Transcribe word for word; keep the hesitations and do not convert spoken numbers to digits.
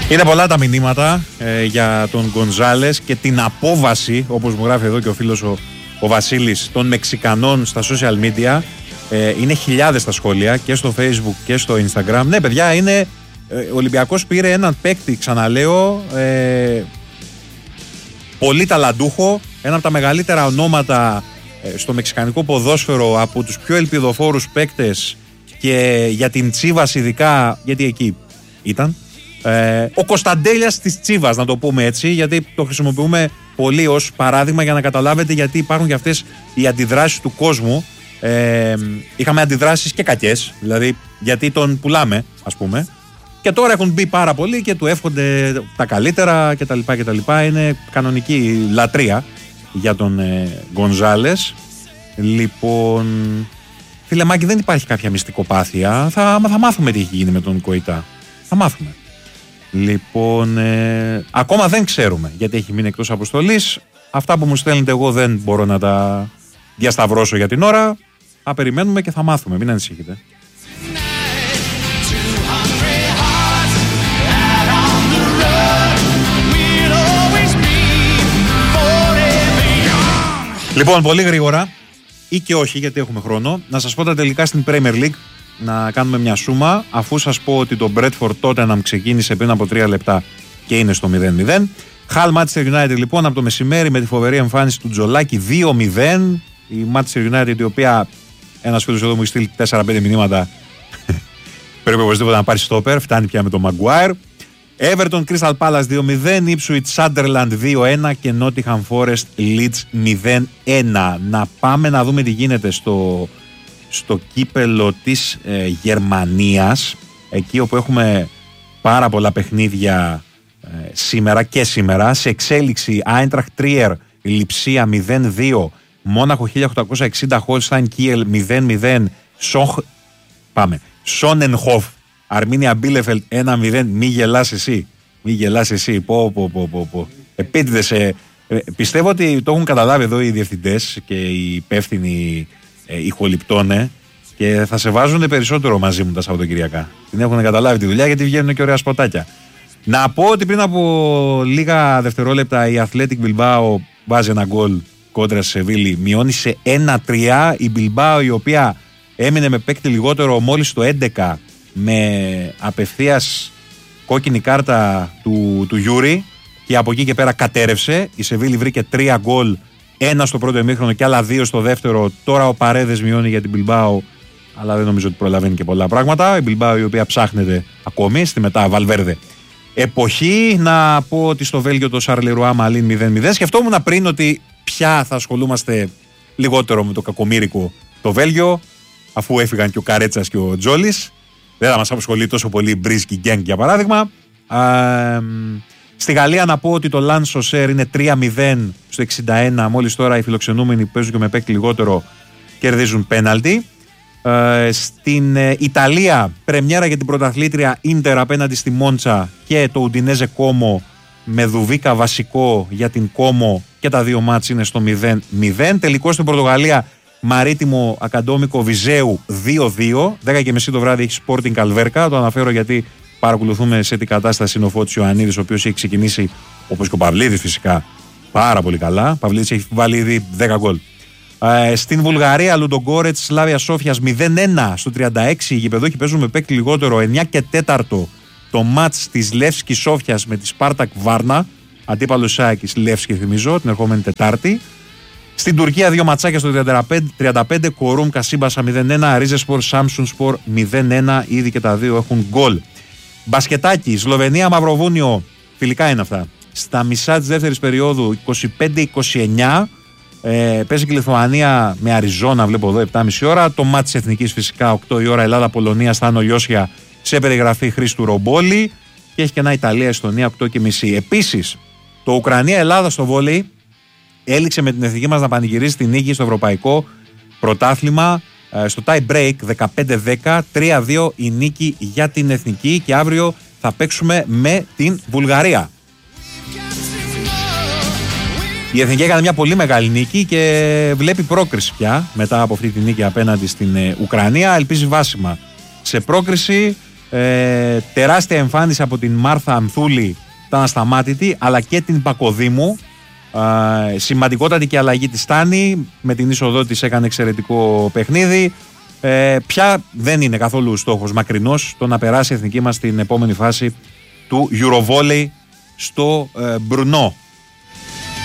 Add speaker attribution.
Speaker 1: Είναι πολλά τα μηνύματα ε, για τον Γκονζάλες και την απόβαση, όπως μου γράφει εδώ και ο φίλος ο, ο Βασίλης, των Μεξικανών στα social media. Ε, είναι χιλιάδες τα σχόλια και στο Facebook και στο Instagram. Ναι, παιδιά, είναι. Ε, ο Ολυμπιακός πήρε έναν παίκτη, ξαναλέω, ε, πολύ ταλαντούχο, ένα από τα μεγαλύτερα ονόματα ε, στο μεξικανικό ποδόσφαιρο, από τους πιο ελπιδοφόρους παίκτες και για την Τσίβας ειδικά, γιατί εκεί ήταν. Ε, ο Κωνσταντέλιας της Τσίβας, να το πούμε έτσι, γιατί το χρησιμοποιούμε πολύ ως παράδειγμα για να καταλάβετε γιατί υπάρχουν και αυτές οι αντιδράσεις του κόσμου. Ε, είχαμε αντιδράσεις και κακές, δηλαδή γιατί τον πουλάμε, ας πούμε. Και τώρα έχουν μπει πάρα πολλοί και του εύχονται τα καλύτερα κτλ. κτλ. Είναι κανονική λατρεία για τον ε, Γκονζάλες. Λοιπόν, φίλε Μάκη, δεν υπάρχει κάποια μυστικοπάθεια. Θα, θα μάθουμε τι έχει γίνει με τον Κοϊτά. Θα μάθουμε. Λοιπόν, ε, ακόμα δεν ξέρουμε γιατί έχει μείνει εκτός αποστολής. Αυτά που μου στέλνετε εγώ δεν μπορώ να τα διασταυρώσω για την ώρα. Θα περιμένουμε και θα μάθουμε. Μην ανησυχείτε. Λοιπόν, πολύ γρήγορα ή και όχι, γιατί έχουμε χρόνο, να σας πω τα τελικά στην Premier League, να κάνουμε μια σούμα, αφού σας πω ότι το Bradford Tottenham ξεκίνησε πριν από τρία λεπτά και είναι στο μηδέν μηδέν. Hull Manchester United λοιπόν από το μεσημέρι με τη φοβερή εμφάνιση του Τζολάκη δύο μηδέn. Η Manchester United, η οποία ένας φίλος εδώ μου έχει στείλει τέσσερα πέντε μηνύματα, πρέπει οπωσδήποτε να πάρει στόπερ, φτάνει πια με τον Maguire. Everton Crystal Palace δύο μηδέν, Ipswich Sunderland δύο ένα και Nottingham Forest Leeds μηδέν ένα. Να πάμε να δούμε τι γίνεται στο, στο κύπελο της ε, Γερμανίας, εκεί όπου έχουμε πάρα πολλά παιχνίδια ε, σήμερα και σήμερα. Σε εξέλιξη Eintracht Trier Λιψία μηδέν δύο, Μόναχο χίλια οκτακόσια εξήντα Holstein Kiel μηδέν μηδέν, Σοχ... πάμε, Σόνενχοφ Αρμίνια Μπίλεφελτ ένα μηδέν. Μη γελάς εσύ. Μη γελάς εσύ. Πω, πω, πω, πω, πω. Επίτηδες. Ε, ε, πιστεύω ότι το έχουν καταλάβει εδώ οι διευθυντές και οι υπεύθυνοι ε, ηχοληπτώνε και θα σε βάζουν περισσότερο μαζί μου τα Σαββατοκυριακά. Την έχουν καταλάβει τη δουλειά γιατί βγαίνουν και ωραία σποτάκια. Να πω ότι πριν από λίγα δευτερόλεπτα η Athletic Bilbao βάζει ένα γκολ κόντρα στη Σεβίλη. Μειώνει σε ένα τρία. Η Bilbao, η οποία έμεινε με παίκτη λιγότερο μόλις το έντεκα, με απευθείας κόκκινη κάρτα του, του Γιούρι, και από εκεί και πέρα κατέρευσε. Η Σεβίλη βρήκε τρία γκολ, ένα στο πρώτο ημίχρονο και άλλα δύο στο δεύτερο. Τώρα ο Παρέδες μειώνει για την Bilbao, αλλά δεν νομίζω ότι προλαβαίνει και πολλά πράγματα. Η Bilbao, η οποία ψάχνεται ακόμη στη μετά Βαλβέρδε εποχή. Να πω ότι στο Βέλγιο το Σαρλερουά Μαλίν μηδέν μηδέν. Σκεφτόμουν πριν ότι πια θα ασχολούμαστε λιγότερο με το κακομοίρικο το Βέλγιο, αφού έφυγαν και ο Καρέτσας και ο Τζόλης. Δεν θα μας απασχολεί τόσο πολύ η Μπρίσκι Γκένγκ για παράδειγμα. Α, στη Γαλλία να πω ότι το Λανς Σοσέρ είναι τρία μηδέν στο εξήντα ένα. Μόλις τώρα οι φιλοξενούμενοι που παίζουν και με παίκτη λιγότερο κερδίζουν πέναλτι. Α, στην ε, Ιταλία πρεμιέρα για την πρωταθλήτρια Ίντερ απέναντι στη Μόντσα και το Ουντινέζε Κόμο με Δουβίκα βασικό για την Κόμο, και τα δύο μάτς είναι στο μηδέν μηδέν. Τελικό στην Πορτογαλία Μαρίτιμο Ακαντόμικο Βιζέου δύο δύο. δέκα και μισή το βράδυ έχει Sporting Καλβέρκα. Το αναφέρω γιατί παρακολουθούμε σε τι κατάσταση είναι ο Φώτης Ιωαννίδης, ο οποίος έχει ξεκινήσει, όπως και ο Παυλίδης φυσικά, πάρα πολύ καλά. Ο Παυλίδης έχει βάλει ήδη δέκα γκολ. Ε, στην Βουλγαρία Λουντογκόρετς Σλάβια Σόφιας μηδέν ένα στο τριάντα έξι. Οι γηπεδόχοι παίζουν με παίκτη λιγότερο. εννιά και τέσσερα το μάτς της Λεύσκη Σόφιας με τη Σπάρτακ Βάρνα. Αντίπαλο Σάκης Λεύσκη, θυμίζω, την ερχόμενη Τετάρτη. Στην Τουρκία δύο ματσάκια στο τριάντα πέντε, Κορούμ Κασίμπασα μηδέν ένα, Ρίζε Σπορ Σάμσουν Σπορ μηδέν ένα, ήδη και τα δύο έχουν γκολ. Μπασκετάκι, Σλοβενία Μαυροβούνιο, φιλικά είναι αυτά. Στα μισά της δεύτερης περίοδου είκοσι πέντε είκοσι εννιά, ε, παίζει και η Λιθουανία με Αριζόνα, βλέπω εδώ επτά και μισή ώρα. Το μάτς της Εθνικής φυσικά οκτώ η ώρα, Ελλάδα-Πολωνία, Στάνο Ιώσια σε περιγραφή Χρήστου Ρομπόλη, και έχει και ένα Ιταλία-Εστονία οκτώ και μισή. Επίσης, το Ουκρανία-Ελλάδα στο βόλεϊ έληξε με την εθνική μας να πανηγυρίζει την νίκη στο ευρωπαϊκό πρωτάθλημα στο tie break δεκαπέντε δέκα, τρία δύο η νίκη για την εθνική, και αύριο θα παίξουμε με την Βουλγαρία. Η εθνική έκανε μια πολύ μεγάλη νίκη και βλέπει πρόκριση πια μετά από αυτή τη νίκη απέναντι στην Ουκρανία. Ελπίζει βάσιμα σε πρόκριση. Ε, τεράστια εμφάνιση από την Μάρθα Ανθούλη, ήταν ασταμάτητη, αλλά και την Πακοδήμου. Ε, σημαντικότατη και αλλαγή της Τάνη, με την είσοδό της έκανε εξαιρετικό παιχνίδι. Ε, πια δεν είναι καθόλου στόχος μακρινός το να περάσει η εθνική μας στην επόμενη φάση του Eurovolley στο ε, Μπρουνό.